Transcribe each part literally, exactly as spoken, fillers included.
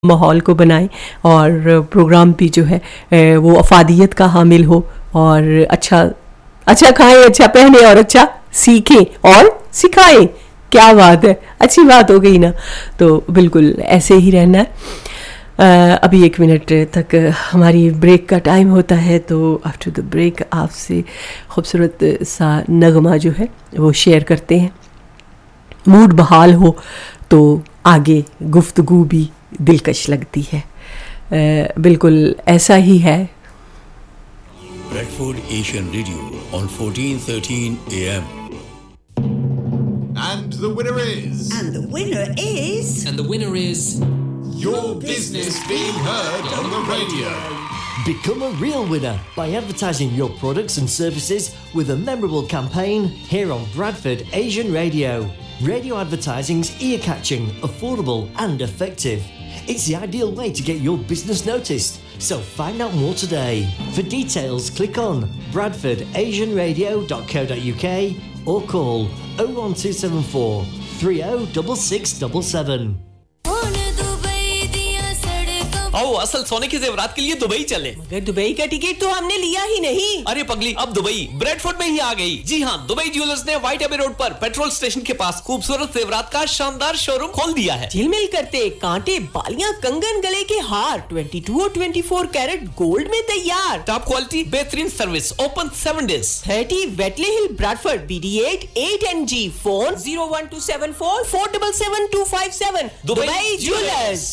माहौल को बनाएं और प्रोग्राम भी जो है वो अफादियत का हामिल हो और अच्छा अच्छा खाएं, अच्छा पहने और अच्छा सीखें और सिखाएं। क्या बात है, अच्छी बात हो गई ना। तो बिल्कुल ऐसे ही रहना है। अभी एक मिनट तक हमारी ब्रेक का टाइम होता है, तो आफ्टर द ब्रेक आपसे खूबसूरत सा नगमा जो है वो शेयर करते हैं। मूड बहाल हो तो आगे गुफ्तगू भी दिलकश लगती है। आ, बिल्कुल ऐसा ही है। Bradford Asian Radio on fourteen thirteen A M. And the winner is. And the winner is. And the winner is. Your business being heard on the radio. Become a real winner by advertising your products and services with a memorable campaign here on Bradford Asian Radio. Radio advertising's ear-catching, affordable and effective. It's the ideal way to get your business noticed. So find out more today. For details, click on bradford asian radio dot co dot uk or call oh one two seven four three oh six six seven seven. आओ असल सोने के जेवरात के लिए Dubai चले। मगर Dubai का टिकट तो हमने लिया ही नहीं। अरे पगली, अब दुबई ब्रेडफोर्ड में ही आ गई। जी हाँ, दुबई ज्वेलर्स ने व्हाइट एबे रोड पर पेट्रोल स्टेशन के पास खूबसूरत जेवरात का शानदार शोरूम खोल दिया है। झिलमिल करते कांटे, बालियां, कंगन, गले के हार बाईस और चौबीस कैरेट गोल्ड में तैयार। टॉप क्वालिटी, बेहतरीन सर्विस, ओपन सेवन डेज। तीस Whitley hill, Bradford, B D eight eight N G. Phone zero one two seven four four seven seven to five seven. Dubai jewellers.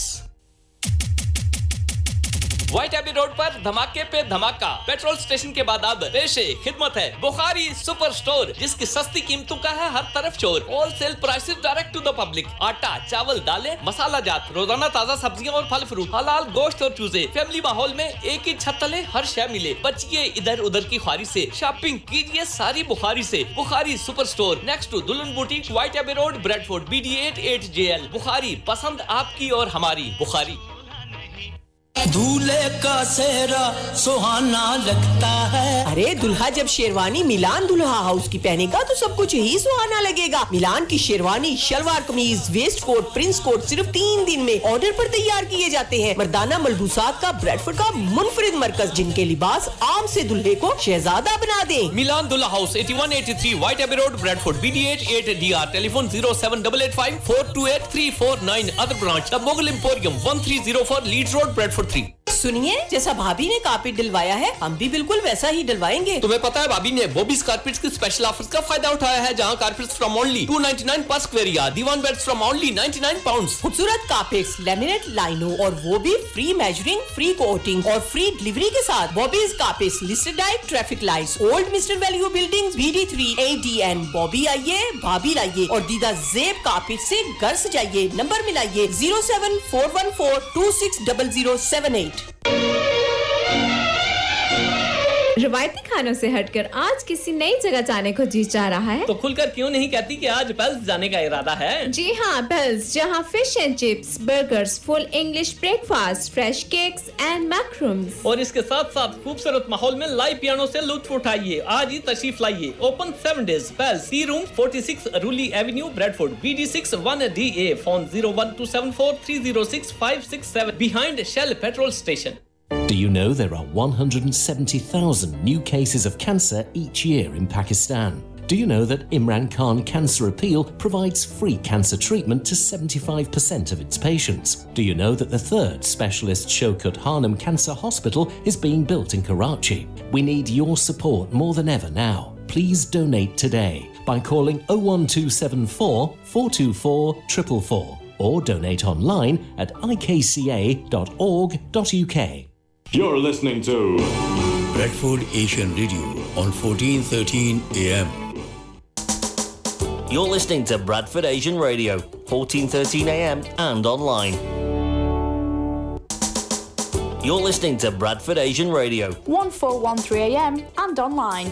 White AB road पर धमाके पे धमाका। Petrol station के बाद अब पेशे खिदमत है बुखारी सुपर स्टोर, जिसकी सस्ती कीमतों का है हर तरफ शोर। Wholesale prices direct to the public. आटा, चावल, दालें, मसाला जात, रोजाना ताजा सब्जियां और फल फ्रूट, हलाल गोश्त और चूजे। फैमिली माहौल में एक ही छत तले हर शय मिले। बचिए इधर उधर की ख्वारी से, शॉपिंग कीजिए सारी बुखारी से। Bukhari super store next to दुल्हन boutique, white AB road, Bradford, B D eight eight J L. Bukhari, पसंद आपकी और हमारी बुखारी। दूल्हे का सेहरा सुहाना लगता है। अरे दुल्हा जब शेरवानी मिलान दुल्हा हाउस की पहनेगा तो सब कुछ ही सुहाना लगेगा। मिलान की शेरवानी, शलवार कमीज, वेस्ट कोट, प्रिंस कोट सिर्फ तीन दिन में ऑर्डर पर तैयार किए जाते हैं। मर्दाना मलबूसात का ब्रैडफोर्ड का मुनफरिद मरकज, जिनके लिबास आम से दुल्हे को शहजादा बना दे। मिलान दुल्हा हाउस इक्यासी तिरासी white AB road, Bradford, B D eight eight D R. Telephone zero seven eight eight five four to eight three four nine. Other branch the Mughal emporium one three zero four Leeds road, Bradford three. सुनिए, जैसा भाभी ने carpet डलवाया है हम भी बिल्कुल वैसा ही डलवाएंगे। तुम्हें पता है भाभी ने बॉबीज कारपेट्स की स्पेशल ऑफर्स का फायदा उठाया है, जहां carpets from only to ninety nine पर square yard, Diwan beds from only ninety nine pounds. खूबसूरत कारपेट्स, लैमिनेट, लाइनो और वो भी फ्री मेजरिंग, फ्री कोटिंग और फ्री डिलीवरी के साथ। Bobby's carpets listed diet traffic lights, old mister value buildings, B D three A D N. Bobby आइए, भाभी लाइए और दीदा जेब कारपेट से घर सजाइए। Number मिलाइए zero seven four one four to six double zero seven eight. रवायती खानों से हटकर आज किसी नई जगह जाने को जी चाह रहा है तो खुलकर क्यों नहीं कहती कि आज पेल्स जाने का इरादा है। जी हाँ, पेल्स, जहाँ fish and chips, burgers, full English breakfast, fresh cakes and मैक्रोम्स और इसके साथ साथ खूबसूरत माहौल में लाइव पियानो से लुत्फ उठाइए। आज ही तशरीफ लाइए। Open seven days. Pails, T room forty six रूली Avenue, Bradford, B D six one D A. Phone zero one two seven four three zero six five six seven, behind shell petrol station. Do you know there are one hundred seventy thousand new cases of cancer each year in Pakistan? Do you know that Imran Khan Cancer Appeal provides free cancer treatment to seventy-five percent of its patients? Do you know that the third specialist Shaukat Hanum Cancer Hospital is being built in Karachi? We need your support more than ever now. Please donate today by calling oh one two seven four four two four four four four or donate online at i k c a dot org dot u k. You're listening to Bradford Asian Radio on fourteen thirteen A M. You're listening to Bradford Asian Radio, fourteen thirteen A M and online. You're listening to Bradford Asian Radio, fourteen thirteen A M and online.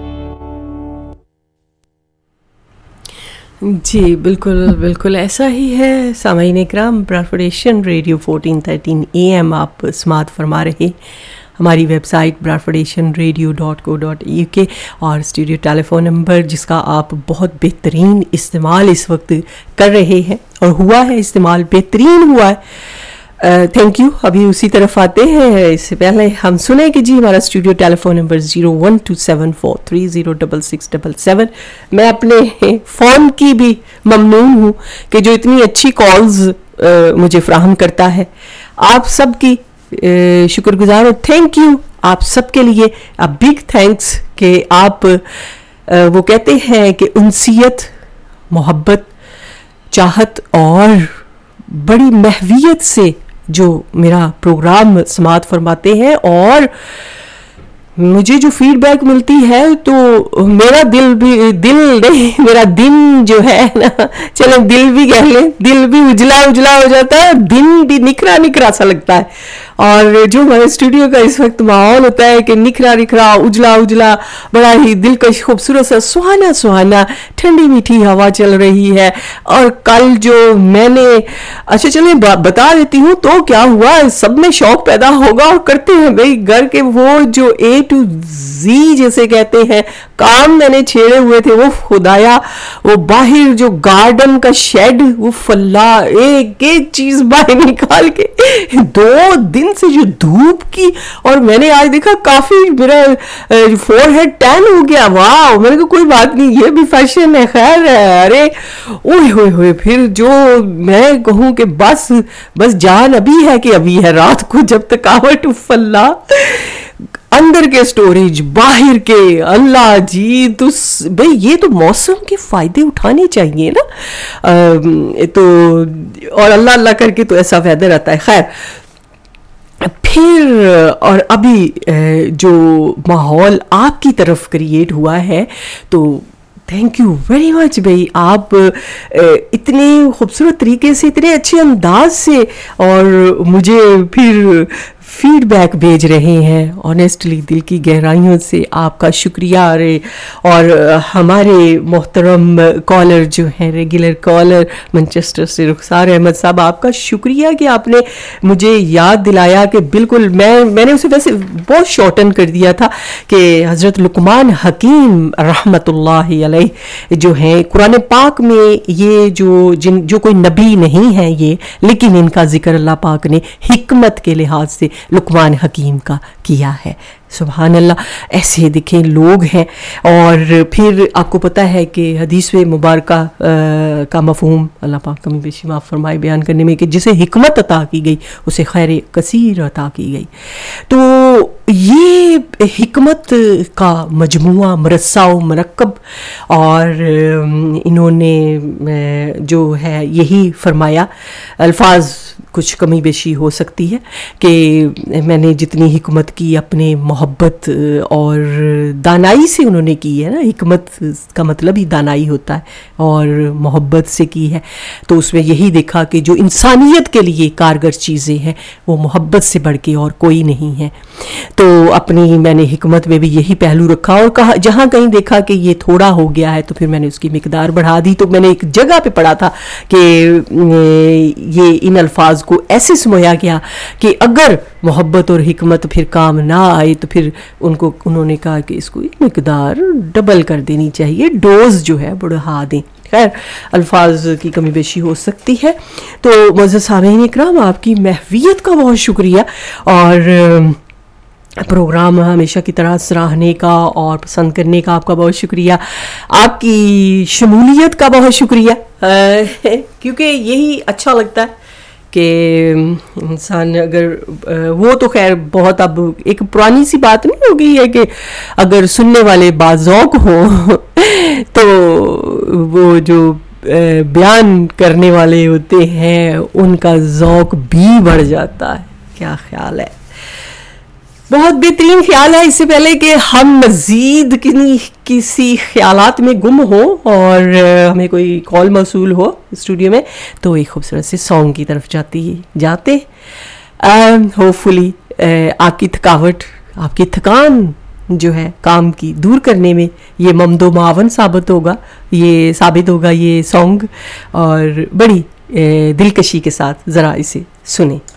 जी बिल्कुल बिल्कुल ऐसा ही है। सामाईन इकराम, Bradford Asian radio fourteen thirteen A M आप समात फरमा रहे। हमारी website Bradford Asian radio dot co dot U के और स्टूडियो टेलीफोन नंबर जिसका आप बहुत बेहतरीन इस्तेमाल इस वक्त कर रहे हैं और हुआ है इस्तेमाल, बेहतरीन हुआ है। Thank you. अभी उसी तरफ आते हैं, इससे पहले हम सुने कि जी हमारा studio telephone number zero one two seven four three zero six six seven seven. मैं अपने फ़ोन की भी ममनून हूँ कि जो इतनी अच्छी कॉल्स मुझे फ्राहम करता है। आप सब की शुक्रगुजार हूँ, थैंक यू आप सब के लिए। अ बिग थैंक्स कि आप आ, वो कहते हैं कि उनसियत, मोहब्बत, चाहत और बड़ी महवियत से जो मेरा प्रोग्राम समाअत फरमाते हैं और मुझे जो फीडबैक मिलती है तो मेरा दिल भी, दिल नहीं मेरा दिन जो है ना, चले दिल भी कह लें, दिल भी उजला उजला हो जाता है, दिन भी निखरा निखरा सा लगता है। और जो हमारे स्टूडियो का इस वक्त माहौल होता है कि निखरा निखरा उजला उजला, बड़ा ही दिलकश खूबसूरत सा सुहाना सुहाना ठंडी मीठी हवा चल रही है। और कल जो मैंने, अच्छा चलिए बता देती हूँ तो क्या हुआ, सब में शौक पैदा होगा और करते हैं भाई घर के वो जो ए टू जी जैसे कहते हैं काम मैंने छेड़े हुए थे, वो खुदाया वो बाहर जो गार्डन का शेड, वो फल्ला एक एक चीज बाहर निकाल के दो दिन से जो धूप की, और मैंने आज देखा काफी मेरा फोरहेड टैन हो गया। वाह, मैंने कहा कोई बात नहीं, ये भी फैशन है, खैर है। अरे ओए होए होए, फिर जो मैं कहूँ कि बस बस जान अभी है कि अभी है, रात को जब तक आवट फल्ला, अंदर के स्टोरेज बाहर के, अल्लाह जी। तो भाई ये तो मौसम के फायदे उठाने चाहिए ना। आ, तो और अल्लाह अल्लाह करके तो ऐसा वेदर आता है। खैर फिर और अभी जो माहौल आपकी तरफ क्रिएट हुआ है तो थैंक यू वेरी मच भाई। आप इतने खूबसूरत तरीके से, इतने अच्छे अंदाज से और मुझे फिर फीडबैक भेज रहे हैं। ऑनेस्टली दिल की गहराइयों से आपका शुक्रिया। अरे और हमारे मोहतरम कॉलर जो हैं, रेगुलर कॉलर मैनचेस्टर से रुखसार अहमद साहब, आपका शुक्रिया कि आपने मुझे याद दिलाया कि बिल्कुल मैं मैंने उसे वैसे बहुत शॉर्टन कर दिया था कि हज़रत लुकमान हकीम रहमतुल्लाहि अलैह जो हैं कुरान पाक में, ये जो जिन जो कोई नबी नहीं है ये, लेकिन इनका जिक्र अल्लाह पाक ने हिकमत के लिहाज से लुकमान हकीम का किया है। सुभान अल्लाह, ऐसे दिखे लोग हैं। और फिर आपको पता है कि हदीस में मुबारका का मफहूम अल्लाह पाक कमी बेशी माफ़ फरमाए बयान करने में कि जिसे हिकमत अता की गई उसे खैर कसीर अता की गई। तो ये हिकमत का मजमुआ, मरस्सा व मरकब, और इन्होंने जो है यही फरमाया। अल्फाज कुछ कमी बेशी हो सकती है कि मैंने जितनी हिकमत की अपने मोहब्बत और दानाई से उन्होंने की है ना, हिकमत का मतलब ही दानाई होता है, और मोहब्बत से की है। तो उसमें यही देखा कि जो इंसानियत के लिए कारगर चीज़ें हैं वो मोहब्बत से बढ़ के और कोई नहीं है। तो अपनी मैंने हिकमत में भी यही पहलू रखा और कहा, जहाँ कहीं देखा कि ये थोड़ा हो गया है तो फिर मैंने उसकी मिकदार बढ़ा दी। तो मैंने एक जगह पे पढ़ा था कि ये इन अल्फाज को ऐसे समझा गया कि अगर मोहब्बत और हिकमत फिर काम ना आए तो फिर उनको उन्होंने कहा कि इसको मिकदार डबल कर देनी चाहिए, डोज जो है बढ़ा दें। खैर अल्फाज की कमी बेशी हो सकती है। तो मुअज़्ज़ज़ सामीईन इकराम, आपकी महवियत का बहुत शुक्रिया और प्रोग्राम हमेशा की तरह सराहने का और पसंद करने का आपका बहुत शुक्रिया। आपकी शमूलियत का बहुत शुक्रिया, क्योंकि यही अच्छा लगता है कि इंसान अगर वो तो खैर बहुत अब एक पुरानी सी बात नहीं हो गई है कि अगर सुनने वाले बाज़ौक़ हो तो वो जो बयान करने वाले होते हैं उनका ज़ौक़ भी बढ़ जाता है। क्या ख्याल है? बहुत बेहतरीन ख्याल है। इससे पहले कि हम मज़ीद किसी किसी ख्यालात में गुम हो और हमें कोई कॉल मौसूल हो स्टूडियो में, तो एक खूबसूरत से सॉन्ग की तरफ जाती जाते होपफुली आपकी थकावट, आपकी थकान जो है काम की दूर करने में ये ममदो मावन साबित होगा ये साबित होगा ये सॉन्ग। और बड़ी दिलकशी के साथ ज़रा इसे सुने।